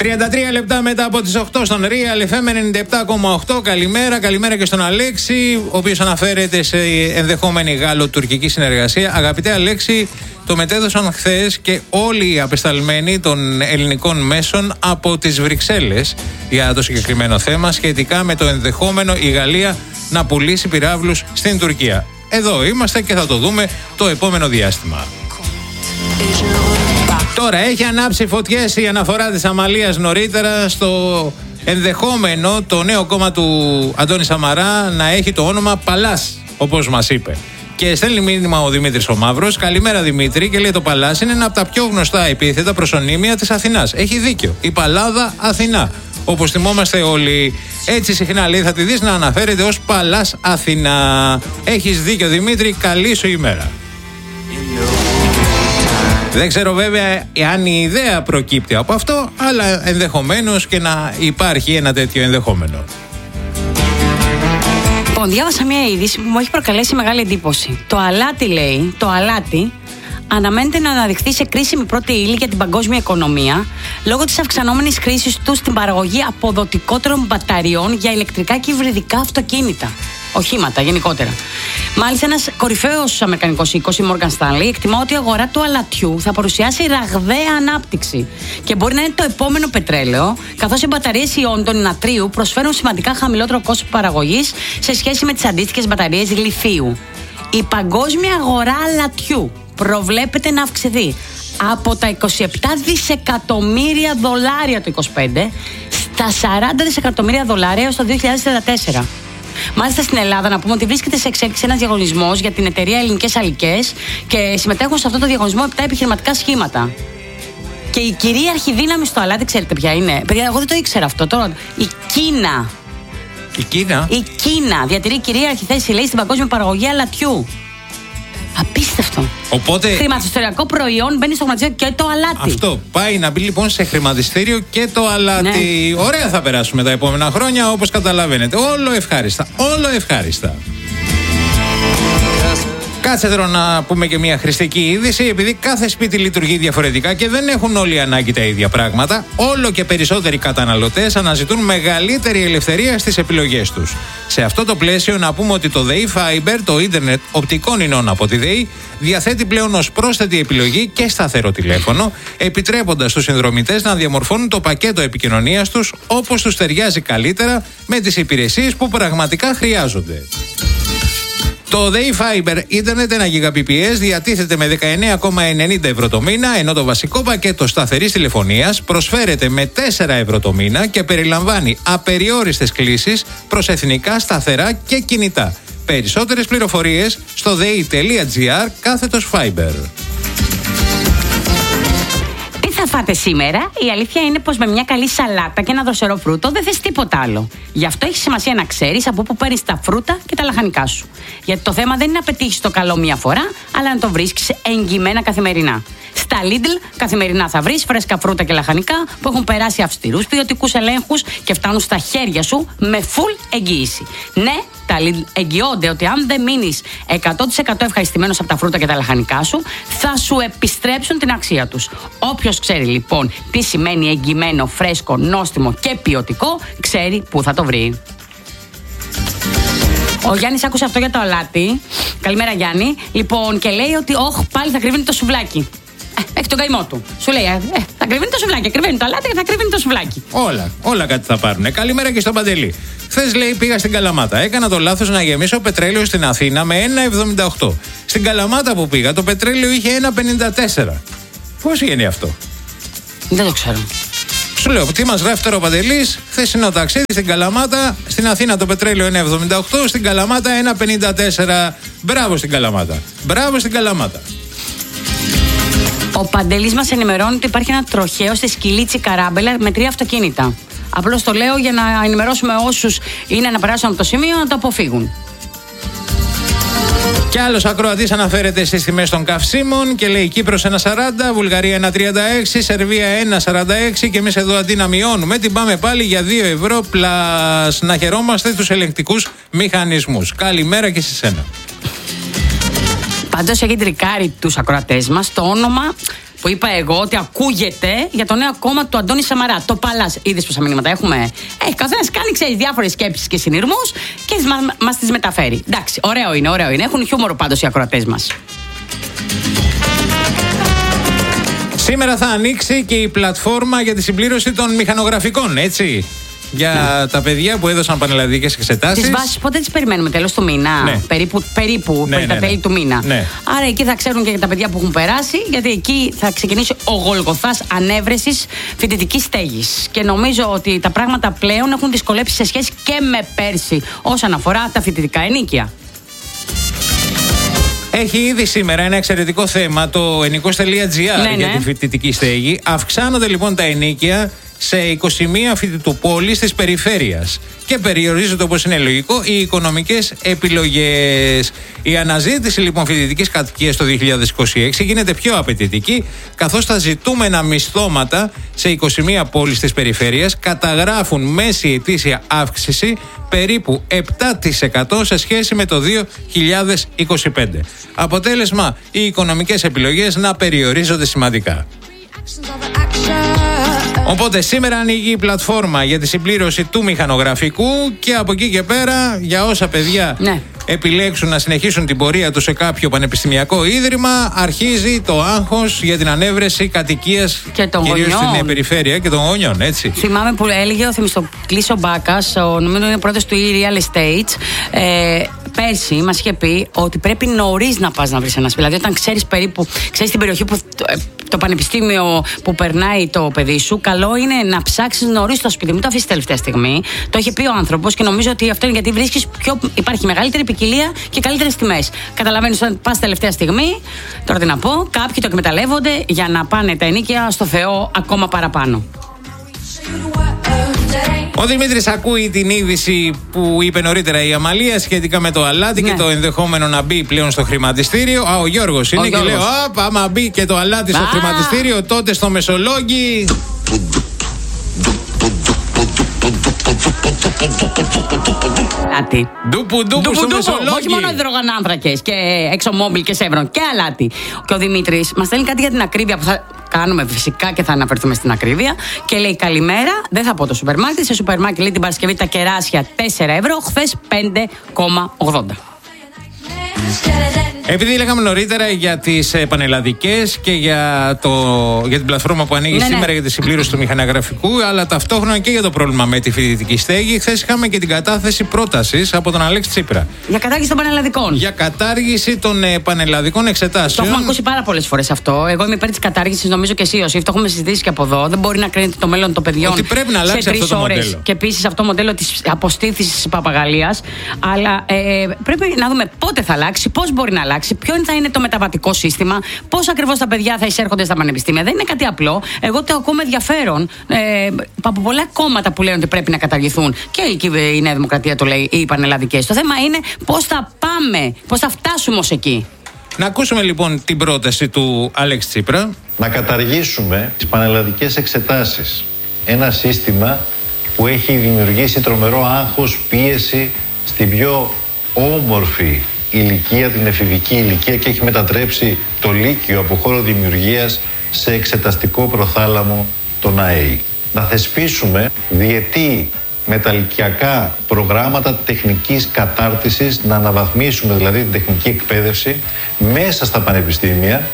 33 λεπτά μετά από τις 8 στον Real FM 97,8. Καλημέρα και στον Αλέξη, ο οποίος αναφέρεται σε ενδεχόμενη γάλλο-τουρκική συνεργασία. Αγαπητέ Αλέξη, το μετέδωσαν χθες και όλοι οι απεσταλμένοι των ελληνικών μέσων από τις Βρυξέλλες για το συγκεκριμένο θέμα σχετικά με το ενδεχόμενο η Γαλλία να πουλήσει πυράβλους στην Τουρκία. Εδώ είμαστε και θα το δούμε το επόμενο διάστημα. Τώρα έχει ανάψει φωτιές η αναφορά της Αμαλίας νωρίτερα στο ενδεχόμενο το νέο κόμμα του Αντώνη Σαμαρά να έχει το όνομα Παλάς, όπως μας είπε. Και στέλνει μήνυμα ο Δημήτρης ο Μαύρος. Καλημέρα Δημήτρη, και λέει το Παλάς είναι ένα από τα πιο γνωστά επίθετα προσωνύμια της Αθηνάς. Έχει δίκιο. Η Παλάδα Αθηνά. Όπως θυμόμαστε όλοι. Έτσι συχνά λέει θα τη δεις να αναφέρεται ως Παλάς Αθηνά. Έχεις δίκιο Δημήτρη, καλή σου ημέρα. Δεν ξέρω βέβαια αν η ιδέα προκύπτει από αυτό, αλλά ενδεχομένως και να υπάρχει ένα τέτοιο ενδεχόμενο. Λοιπόν, διάβασα μια είδηση που μου έχει προκαλέσει μεγάλη εντύπωση. Το αλάτι λέει, το αλάτι αναμένεται να αναδειχθεί σε κρίσιμη πρώτη ύλη για την παγκόσμια οικονομία λόγω της αυξανόμενης χρήσης του στην παραγωγή αποδοτικότερων μπαταριών για ηλεκτρικά και υβριδικά αυτοκίνητα. Οχήματα γενικότερα. Μάλιστα, ένας κορυφαίος αμερικανικός οίκος, η Morgan Stanley, εκτιμά ότι η αγορά του αλατιού θα παρουσιάσει ραγδαία ανάπτυξη και μπορεί να είναι το επόμενο πετρέλαιο, καθώς οι μπαταρίες ιόντων νατρίου προσφέρουν σημαντικά χαμηλότερο κόστος παραγωγής σε σχέση με τις αντίστοιχες μπαταρίες λιθίου. Η παγκόσμια αγορά αλατιού προβλέπεται να αυξηθεί από τα 27 δισεκατομμύρια δολάρια το 2025 στα 40 δισεκατομμύρια δολάρια έως το 2034. Μάλιστα στην Ελλάδα να πούμε ότι βρίσκεται σε εξέλιξη ένας διαγωνισμός για την εταιρεία Ελληνικές Αλικές και συμμετέχουν σε αυτό το διαγωνισμό 7 επιχειρηματικά σχήματα. Και η κυρίαρχη δύναμη στο αλάτι, ξέρετε ποια είναι? Παιδιά, εγώ δεν το ήξερα αυτό τώρα. Η Κίνα. Η Κίνα? Η Κίνα διατηρεί κυρίαρχη θέση, λέει, στην παγκόσμια παραγωγή αλατιού. Απίστευτο. Οπότε χρηματιστηριακό προϊόν μπαίνει στο χρηματιστήριο και το αλάτι. Αυτό. Πάει να μπει λοιπόν σε χρηματιστήριο και το αλάτι. Ναι. Ωραία θα περάσουμε τα επόμενα χρόνια, όπως καταλαβαίνετε. Όλο ευχάριστα. Όλο ευχάριστα. Κάτσε τώρα να πούμε και μια χρηστική είδηση. Επειδή κάθε σπίτι λειτουργεί διαφορετικά και δεν έχουν όλοι ανάγκη τα ίδια πράγματα, όλο και περισσότεροι καταναλωτές αναζητούν μεγαλύτερη ελευθερία στις επιλογές τους. Σε αυτό το πλαίσιο, να πούμε ότι το ΔΕΗ Fiber, το ίντερνετ οπτικών ινών από τη ΔΕΗ, διαθέτει πλέον ως πρόσθετη επιλογή και σταθερό τηλέφωνο, επιτρέποντας στους συνδρομητές να διαμορφώνουν το πακέτο επικοινωνίας τους όπως τους ταιριάζει καλύτερα με τις υπηρεσίες που πραγματικά χρειάζονται. Το ΔΕΗ Fiber Ίντερνετ 1 Gbps διατίθεται με 19,90 ευρώ το μήνα, ενώ το βασικό πακέτο σταθερής τηλεφωνίας προσφέρεται με 4 ευρώ το μήνα και περιλαμβάνει απεριόριστες κλήσεις προς εθνικά, σταθερά και κινητά. Περισσότερες πληροφορίες στο dei.gr/Fiber. Θα φάτε σήμερα? Η αλήθεια είναι πως με μια καλή σαλάτα και ένα δροσερό φρούτο δεν θες τίποτα άλλο. Γι' αυτό έχει σημασία να ξέρεις από πού παίρνεις τα φρούτα και τα λαχανικά σου. Γιατί το θέμα δεν είναι να πετύχεις το καλό μία φορά, αλλά να το βρίσκεις εγγυημένα καθημερινά. Στα Lidl καθημερινά θα βρεις φρέσκα φρούτα και λαχανικά που έχουν περάσει αυστηρούς ποιοτικούς ελέγχους και φτάνουν στα χέρια σου με full εγγύηση. Ναι, τα Lidl εγγυώνται ότι αν δεν μείνεις 100% ευχαριστημένος από τα φρούτα και τα λαχανικά σου, θα σου επιστρέψουν την αξία τους. Όποιος ξέρει λοιπόν τι σημαίνει εγγυημένο, φρέσκο, νόστιμο και ποιοτικό, ξέρει πού θα το βρει. Ο Γιάννης άκουσε αυτό για το αλάτι. Καλημέρα Γιάννη. Λοιπόν, και λέει ότι πάλι θα κρυβίνει το σουβλάκι. Έχει τον καημό του. Σου λέει, θα κρυβίνει το σουβλάκι. Κρυβίνει το αλάτι και θα κρυβίνει το σουβλάκι. Όλα κάτι θα πάρουνε. Καλημέρα και στον Παντελή. Χθες λέει πήγα στην Καλαμάτα. Έκανα το λάθος να γεμίσω πετρέλαιο στην Αθήνα με 1,78. Στην Καλαμάτα που πήγα το πετρέλαιο είχε 1,54. Πώς γίνει αυτό? Δεν το ξέρω. Σου λέω, τι μας γράφει τώρα ο Παντελής? Χθεσινό ταξίδι στην Καλαμάτα. Στην Αθήνα το πετρέλαιο 1,78. Στην Καλαμάτα 1,54. Μπράβο στην Καλαμάτα. Μπράβο στην Καλαμάτα. Ο Παντελής μας ενημερώνει ότι υπάρχει ένα τροχαίο στη Σκυλίτση Καράμπελα με 3 αυτοκίνητα. Απλώς το λέω για να ενημερώσουμε όσους είναι να περάσουν από το σημείο να το αποφύγουν. Κι άλλος ακροατής αναφέρεται στις τιμές των καυσίμων και λέει Κύπρος 1,40, Βουλγαρία 1,36, Σερβία 1,46 και εμείς εδώ αντί να μειώνουμε την πάμε πάλι για 2 ευρώ πλάς. Να χαιρόμαστε τους ελεγκτικούς μηχανισμούς. Καλημέρα και σε σένα. Πάντως έχει τρικάρει τους ακροατές μας το όνομα που είπα εγώ ότι ακούγεται για το νέο κόμμα του Αντώνη Σαμαρά. Το Παλάς. Είδες πόσα μηνύματα έχουμε. Καθένας κάνει, ξέρεις, διάφορες σκέψεις και συνειρμούς και μας τις μεταφέρει. Εντάξει, ωραίο είναι. Έχουν χιούμορο πάντως οι ακροατές μας. Σήμερα θα ανοίξει και η πλατφόρμα για τη συμπλήρωση των μηχανογραφικών, έτσι. Για τα παιδιά που έδωσαν πανελλαδικές εξετάσεις. Τις βάσεις πότε τις περιμένουμε, τέλος του μήνα? Ναι. Περίπου τα τέλη του μήνα. Ναι. Άρα εκεί θα ξέρουν και για τα παιδιά που έχουν περάσει, γιατί εκεί θα ξεκινήσει ο Γολγοθάς ανέβρεσης φοιτητικής στέγης. Και νομίζω ότι τα πράγματα πλέον έχουν δυσκολέψει σε σχέση και με πέρσι όσον αφορά τα φοιτητικά ενοίκια. Έχει ήδη σήμερα ένα εξαιρετικό θέμα, το ενικός.gr για τη φοιτητική στέγη. Αυξάνονται λοιπόν τα ενοίκια σε 21 φοιτητοπόλεις της περιφέρειας και περιορίζονται, όπως είναι λογικό, οι οικονομικές επιλογές. Η αναζήτηση λοιπόν φοιτητικής κατοικίας το 2026 γίνεται πιο απαιτητική, καθώς τα ζητούμενα μισθώματα σε 21 πόλεις της περιφέρειας καταγράφουν μέση ετήσια αύξηση περίπου 7% σε σχέση με το 2025. Αποτέλεσμα, οι οικονομικές επιλογές να περιορίζονται σημαντικά. Οπότε σήμερα ανοίγει η πλατφόρμα για τη συμπλήρωση του μηχανογραφικού και από εκεί και πέρα για όσα παιδιά επιλέξουν να συνεχίσουν την πορεία τους σε κάποιο πανεπιστημιακό ίδρυμα, αρχίζει το άγχος για την ανέβρεση κατοικίας κυρίως στην περιφέρεια και των γονιών, έτσι. Θυμάμαι που έλεγε ο Θεμιστοκλής ο Μπάκας, νομίζω είναι πρώτος του E-Real Estate, πέρσι μας είχε πει ότι πρέπει νωρίς να πας να βρεις ένα σπίτι. Δηλαδή, όταν ξέρεις την περιοχή που το πανεπιστήμιο που περνάει το παιδί σου, καλό είναι να ψάξεις νωρίς το σπίτι. Μην το αφήσεις τελευταία στιγμή. Το έχει πει ο άνθρωπος και νομίζω ότι αυτό είναι γιατί βρίσκεις υπάρχει μεγαλύτερη ποικιλία και καλύτερες τιμές. Καταλαβαίνεις όταν πας τελευταία στιγμή, τώρα τι να πω, κάποιοι το εκμεταλλεύονται για να πάνε τα ενοίκια στο Θεό ακόμα παραπάνω. Ο Δημήτρης ακούει την είδηση που είπε νωρίτερα η Αμαλία σχετικά με το αλάτι και το ενδεχόμενο να μπει πλέον στο χρηματιστήριο. Ο Γιώργος είναι και λέει: άμα μπει και το αλάτι στο χρηματιστήριο, τότε στο Μεσολόγγι. Αλάτι. Ντούπου στο Μεσολόγγι. Όχι μόνο υδρογονάνθρακες και εξομόμπιλ και σεύρον, και αλάτι. Και ο Δημήτρης μας στέλνει κάτι για την ακρίβεια που θα κάνουμε φυσικά και θα αναφερθούμε στην ακρίβεια. Και λέει: καλημέρα, δεν θα πω το σούπερ μάρκετ. Σε σούπερ μάρκετ λέει την Παρασκευή τα κεράσια 4 ευρώ, χθες 5,80. Επειδή λέγαμε νωρίτερα για τις πανελλαδικές και για την πλατφόρμα που ανοίγει σήμερα για τη συμπλήρωση του μηχανογραφικού, αλλά ταυτόχρονα και για το πρόβλημα με τη φοιτητική στέγη, χθες είχαμε και την κατάθεση πρότασης από τον Αλέξη Τσίπρα. Για κατάργηση των πανελλαδικών. Για κατάργηση των πανελλαδικών εξετάσεων. Το έχουμε ακούσει πάρα πολλές φορές αυτό. Εγώ είμαι υπέρ της κατάργησης, νομίζω και εσύ, Ιωσήφ. Το έχουμε συζητήσει και από εδώ. Δεν μπορεί να κρίνεται το μέλλον των παιδιών. Ότι πρέπει να αλλάξει αυτό το μοντέλο. Και επίσης αυτό το μοντέλο της αποστήθησης της παπαγαλίας. Αλλά πρέπει να δούμε πότε θα αλλάξει, πώς μπορεί να αλλάξει. Ποιο θα είναι το μεταβατικό σύστημα, πώς ακριβώς τα παιδιά θα εισέρχονται στα πανεπιστήμια. Δεν είναι κάτι απλό. Εγώ το ακούω με ενδιαφέρον από πολλά κόμματα που λένε ότι πρέπει να καταργηθούν. Και η Νέα Δημοκρατία το λέει, οι πανελλαδικές. Το θέμα είναι πώς θα πάμε, πώς θα φτάσουμε ως εκεί. Να ακούσουμε λοιπόν την πρόταση του Αλέξη Τσίπρα. Να καταργήσουμε τις πανελλαδικές εξετάσεις. Ένα σύστημα που έχει δημιουργήσει τρομερό άγχος, πίεση στην πιο όμορφη ηλικία, την εφηβική ηλικία, και έχει μετατρέψει το Λύκειο από χώρο δημιουργίας σε εξεταστικό προθάλαμο των ΑΕΗ. Να θεσπίσουμε διετή μεταλυκιακά προγράμματα τεχνικής κατάρτισης, να αναβαθμίσουμε δηλαδή την τεχνική εκπαίδευση μέσα στα πανεπιστήμια.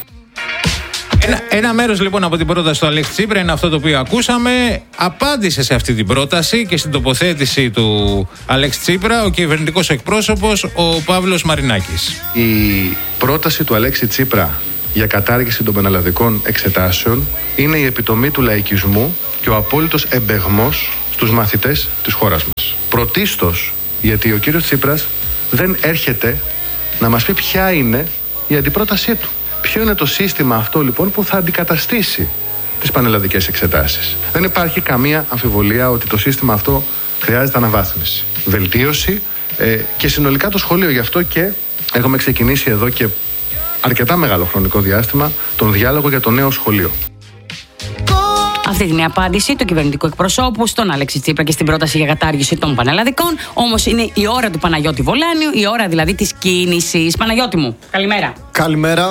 Ένα μέρος λοιπόν από την πρόταση του Αλέξη Τσίπρα είναι αυτό το οποίο ακούσαμε. Απάντησε σε αυτή την πρόταση και στην τοποθέτηση του Αλέξη Τσίπρα ο κυβερνητικός εκπρόσωπος, ο Παύλος Μαρινάκης. Η πρόταση του Αλέξη Τσίπρα για κατάργηση των πανελλαδικών εξετάσεων είναι η επιτομή του λαϊκισμού και ο απόλυτος εμπεγμός στους μαθητές της χώρας μας. Πρωτίστως γιατί ο κύριος Τσίπρας δεν έρχεται να μας πει ποια είναι η αντιπρότασή του. Ποιο είναι το σύστημα αυτό λοιπόν που θα αντικαταστήσει τις πανελλαδικές εξετάσεις. Δεν υπάρχει καμία αμφιβολία ότι το σύστημα αυτό χρειάζεται αναβάθμιση, βελτίωση και συνολικά το σχολείο. Γι' αυτό και έχουμε ξεκινήσει εδώ και αρκετά μεγάλο χρονικό διάστημα τον διάλογο για το νέο σχολείο. αυτή την απάντηση του κυβερνητικού εκπροσώπου στον Αλέξη Τσίπρα και στην πρόταση για κατάργηση των πανελλαδικών. Όμως είναι η ώρα του Παναγιώτη Βολάνιου, η ώρα δηλαδή της κίνησης. Παναγιώτη μου, καλημέρα. Καλημέρα.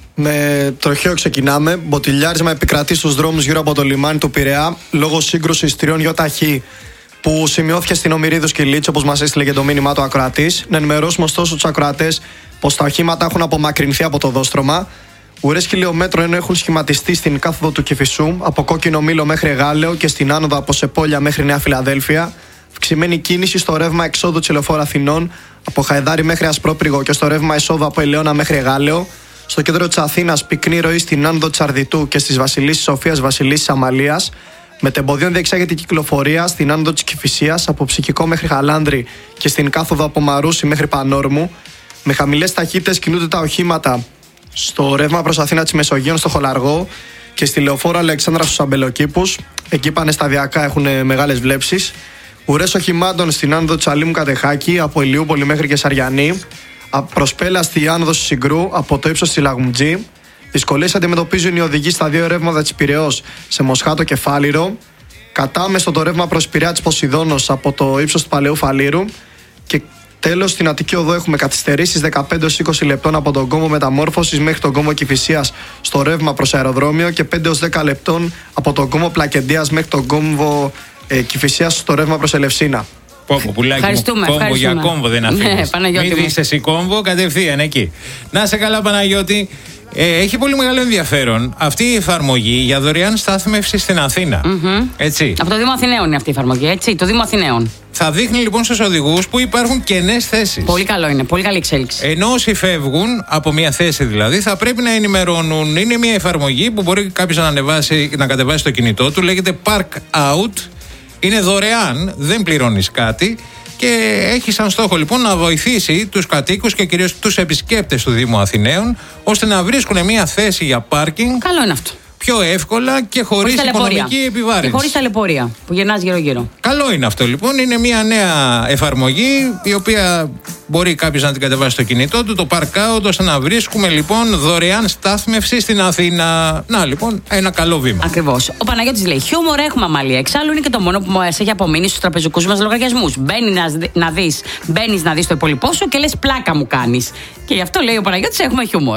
Με τροχαίο ξεκινάμε. Μποτιλιάρισμα επικρατεί στους δρόμους γύρω από το λιμάνι του Πειραιά λόγω σύγκρουσης τριών ΙΟΤΑΧΗ που σημειώθηκε στην Ομηρίδου Σκυλίτση, όπως μας έστειλε και το μήνυμά του ακροατής. Να ενημερώσουμε ωστόσο τους ακροατές πως τα οχήματα έχουν απομακρυνθεί από το δόστρωμα. Ουρές χιλιόμετρων έχουν σχηματιστεί στην κάθοδο του Κηφισού, από Κόκκινο Μήλο μέχρι Εγάλεο και στην άνοδο από Σεπόλια μέχρι Νέα Φιλαδέλφια. Αυξημένη κίνηση στο ρεύμα εξόδου της Λεωφόρου Αθηνών, από Χαϊδάρι μέχρι Ασπρόπριγο και στο ρεύμα εσόδου από Ελαιώνα μέχρι Εγάλεο. Στο κέντρο της Αθήνας, πυκνή ροή στην άνοδο της Αρδιτού και στις Βασιλίσσης Σοφίας Βασιλίσσης Αμαλίας. Μετεμποδίων διεξάγεται η κυκλοφορία στην άνοδο της Κηφισίας, από Ψυχικό μέχρι Χαλάνδρη και στην κάθοδο από Μαρούσι μέχρι Πανόρμου. Με χαμηλές ταχύτητες κινούνται τα οχήματα στο ρεύμα προς Αθήνα της Μεσογείων στο Χολαργό και στη Λεωφόρο Αλεξάνδρα στους Αμπελοκήπους. Εκεί πάνε σταδιακά, έχουν μεγάλες βλέψεις. Ουρές οχημάτων στην άνοδο της Αλήμου Κατεχάκη, από Ηλιούπολη μέχρι και Σαριανή. Προσπέλα στη άνοδο Συγκρού, από το ύψος της Λαγουμτζή. Δυσκολίες αντιμετωπίζουν οι οδηγοί στα δύο ρεύματα της Πειραιώς σε Μοσχάτο και Φάληρο. Κατάμεστο το ρεύμα προς Πειραιά της Ποσειδώνος από το ύψος του Παλαιού Φαλήρου. Και τέλος, στην Αττική Οδό έχουμε καθυστερήσεις 15-20 λεπτών από τον κόμβο Μεταμόρφωσης μέχρι τον κόμβο Κηφισίας στο ρεύμα προς αεροδρόμιο και 5-10 λεπτών από τον κόμβο Πλακεντίας μέχρι τον κόμβο Κηφισίας στο ρεύμα προς Ελευσίνα. Πόπο, πουλάκι μου, κόμβο για κόμβο δεν αφήνεις. Μην δεις εσύ κόμβο, κατευθείαν εκεί. Να σε καλά, Παναγιώτη. Έχει πολύ μεγάλο ενδιαφέρον αυτή η εφαρμογή για δωρεάν στάθμευση στην Αθήνα. Έτσι. Από το Δήμο Αθηναίων είναι αυτή η εφαρμογή, έτσι. Το Δήμο Αθηναίων. Θα δείχνει λοιπόν στους οδηγούς που υπάρχουν κενές θέσεις. Πολύ καλό είναι, πολύ καλή εξέλιξη. Ενώ όσοι φεύγουν από μια θέση δηλαδή θα πρέπει να ενημερώνουν. Είναι μια εφαρμογή που μπορεί κάποιος να κατεβάσει στο κινητό του. Λέγεται Park Out. Είναι δωρεάν, δεν πληρώνεις κάτι. Και έχει σαν στόχο λοιπόν να βοηθήσει τους κατοίκους και κυρίως τους επισκέπτες του Δήμου Αθηναίων ώστε να βρίσκουν μια θέση για πάρκινγκ. Καλό είναι αυτό. Πιο εύκολα και χωρίς οικονομική επιβάρυνση. Και χωρίς ταλαιπωρία που γυρνάς γύρω-γύρω. Καλό είναι αυτό λοιπόν. Είναι μια νέα εφαρμογή η οποία μπορεί κάποιος να την κατεβάσει στο κινητό του, το Park Out, ώστε να βρίσκουμε λοιπόν δωρεάν στάθμευση στην Αθήνα. Να λοιπόν, ένα καλό βήμα. Ακριβώς. Ο Παναγιώτης λέει: χιούμορ έχουμε, Αμαλία. Εξάλλου είναι και το μόνο που μας έχει απομείνει στους τραπεζικούς μας λογαριασμούς. Μπαίνεις να δεις το υπόλοιπό σου και λες πλάκα μου κάνεις. Και γι' αυτό λέει ο Παναγιώτης: έχουμε χιούμορ.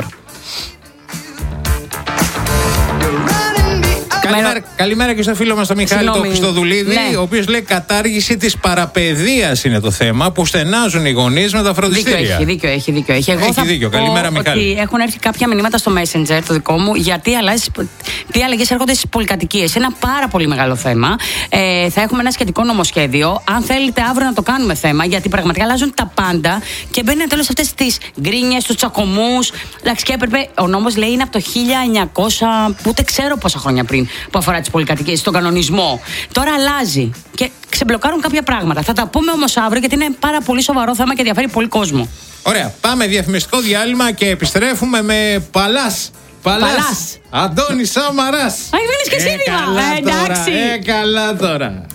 Καλημέρα και στο φίλο μας τον Μιχάλη τον Χριστοδουλίδη, ναι. Ο οποίος λέει κατάργηση της παραπαιδείας είναι το θέμα που στενάζουν οι γονείς με τα φροντιστήρια. Δίκιο έχει. Εγώ θα δίκιο. Καλημέρα, Μιχάλη. Ότι έχουν έρθει κάποια μηνύματα στο Messenger, το δικό μου, γιατί τι αλλαγές έρχονται στις πολυκατοικίες. Ένα πάρα πολύ μεγάλο θέμα. Θα έχουμε ένα σχετικό νομοσχέδιο. Αν θέλετε, αύριο να το κάνουμε θέμα, γιατί πραγματικά αλλάζουν τα πάντα και μπαίνουν τέλος αυτές τις γκρίνιες, τους τσακωμούς. Εντάξει, και έπρεπε. Ο νόμος λέει είναι από το 1900, ούτε ξέρω πόσα χρόνια πριν, που αφορά τις πολυκατοικίες, στον κανονισμό. Τώρα αλλάζει και ξεμπλοκάρουν κάποια πράγματα. Θα τα πούμε όμως αύριο, γιατί είναι πάρα πολύ σοβαρό θέμα και ενδιαφέρει πολύ κόσμο. Ωραία. Πάμε διαφημιστικό διάλειμμα και επιστρέφουμε με Παλάς. Αντώνης Σαμαράς. Αχ, βγαίνεις και σύνδημα. Εντάξει. Καλά τώρα.